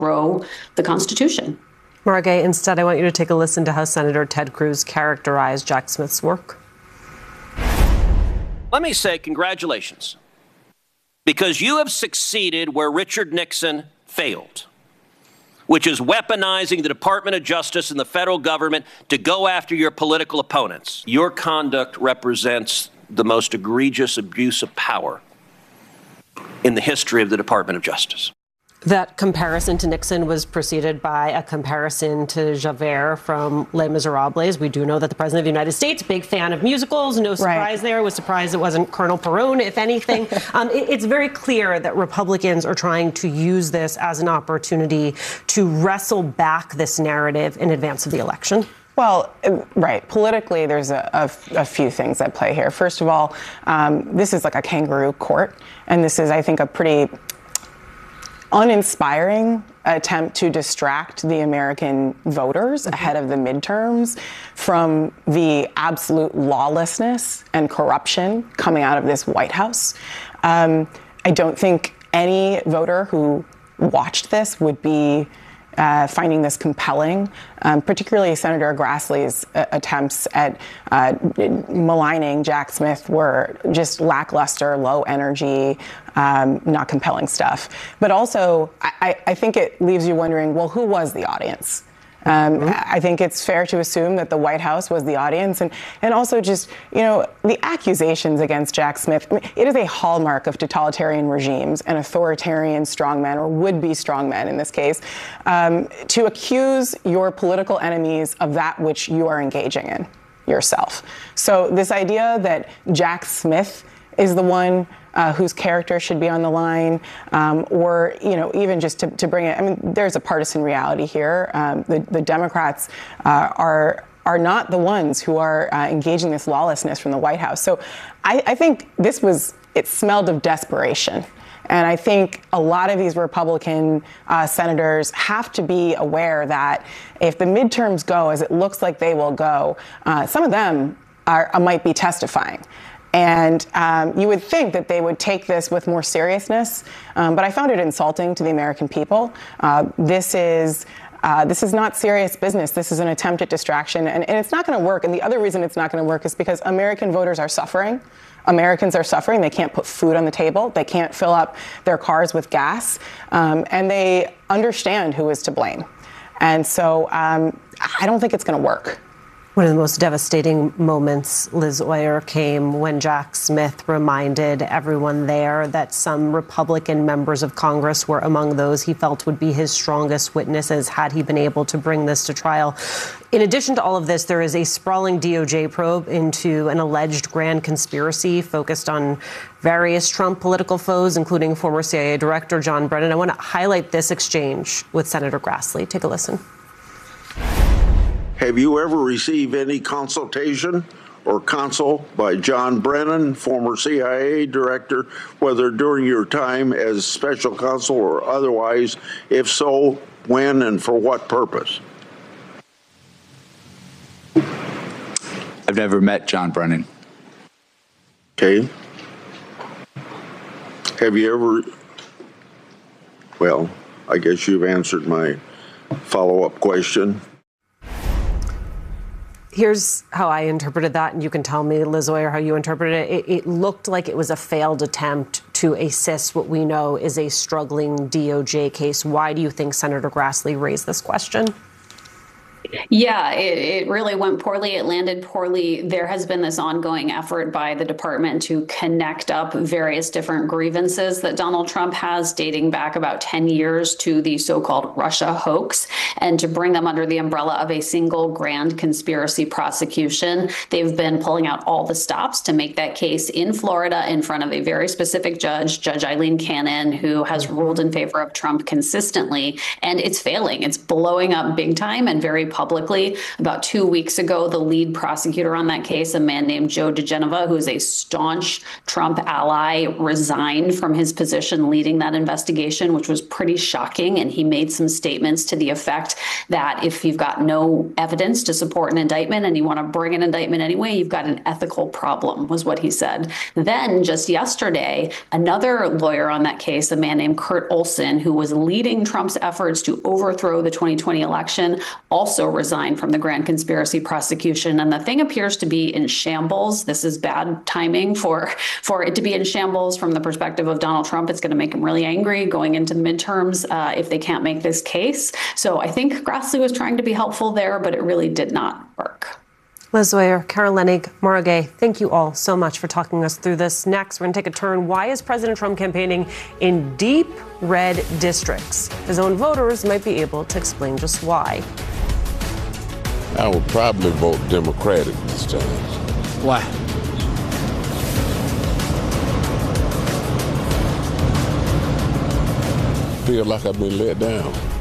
overthrow the Constitution. Margay, instead, I want you to take a listen to how Senator Ted Cruz characterized Jack Smith's work. Let me say congratulations, because you have succeeded where Richard Nixon failed, which is weaponizing the Department of Justice and the federal government to go after your political opponents. Your conduct represents the most egregious abuse of power in the history of the Department of Justice. That comparison to Nixon was preceded by a comparison to Javert from Les Miserables. We do know that the President of the United States, big fan of musicals, no surprise there, was surprised it wasn't Colonel Perron, if anything. It's very clear that Republicans are trying to use this as an opportunity to wrestle back this narrative in advance of the election. Well, right. Politically, there's a few things at play here. First of all, this is like a kangaroo court, and this is, I think, a pretty uninspiring attempt to distract the American voters ahead of the midterms from the absolute lawlessness and corruption coming out of this White House. I don't think any voter who watched this would be finding this compelling, particularly Senator Grassley's attempts at maligning Jack Smith were just lackluster, low energy, not compelling stuff. But also, I think it leaves you wondering, well, who was the audience? I think it's fair to assume that the White House was the audience. And also just, the accusations against Jack Smith, it is a hallmark of totalitarian regimes and authoritarian strongmen, or would-be strongmen in this case, to accuse your political enemies of that which you are engaging in yourself. So this idea that Jack Smith is the one whose character should be on the line, or, even just to bring it, there's a partisan reality here. The Democrats are not the ones who are engaging this lawlessness from the White House. So I think it smelled of desperation. And I think a lot of these Republican senators have to be aware that if the midterms go as it looks like they will go, some of them might be testifying. And you would think that they would take this with more seriousness, but I found it insulting to the American people. This is not serious business. This is an attempt at distraction, and it's not going to work. And the other reason it's not going to work is because American voters are suffering. Americans are suffering. They can't put food on the table. They can't fill up their cars with gas, and they understand who is to blame. And so I don't think it's going to work. One of the most devastating moments, Liz Oyer, came when Jack Smith reminded everyone there that some Republican members of Congress were among those he felt would be his strongest witnesses had he been able to bring this to trial. In addition to all of this, there is a sprawling DOJ probe into an alleged grand conspiracy focused on various Trump political foes, including former CIA Director John Brennan. I want to highlight this exchange with Senator Grassley. Take a listen. Have you ever received any consultation or counsel by John Brennan, former CIA director, whether during your time as special counsel or otherwise? If so, when and for what purpose? I've never met John Brennan. Okay. Have you ever, well, I guess you've answered my follow-up question. Here's how I interpreted that, and you can tell me, Liz Oyer, how you interpreted it. It looked like it was a failed attempt to assist what we know is a struggling DOJ case. Why do you think Senator Grassley raised this question? Yeah, it really went poorly. It landed poorly. There has been this ongoing effort by the department to connect up various different grievances that Donald Trump has dating back about 10 years to the so-called Russia hoax and to bring them under the umbrella of a single grand conspiracy prosecution. They've been pulling out all the stops to make that case in Florida in front of a very specific judge, Judge Eileen Cannon, who has ruled in favor of Trump consistently. And it's failing. It's blowing up big time and very publicly. About 2 weeks ago, the lead prosecutor on that case, a man named Joe DeGenova, who is a staunch Trump ally, resigned from his position leading that investigation, which was pretty shocking. And he made some statements to the effect that if you've got no evidence to support an indictment and you want to bring an indictment anyway, you've got an ethical problem, was what he said. Then just yesterday, another lawyer on that case, a man named Kurt Olson, who was leading Trump's efforts to overthrow the 2020 election, also resigned from the grand conspiracy prosecution. And the thing appears to be in shambles. This is bad timing for it to be in shambles from the perspective of Donald Trump. It's going to make him really angry going into the midterms if they can't make this case. So I think Grassley was trying to be helpful there, but it really did not work. Liz Oyer, Kara Lenig, Mara Gay, thank you all so much for talking us through this. Next, we're going to take a turn. Why is President Trump campaigning in deep red districts? His own voters might be able to explain just why. I would probably vote Democratic this time. Why? Feel like I've been let down.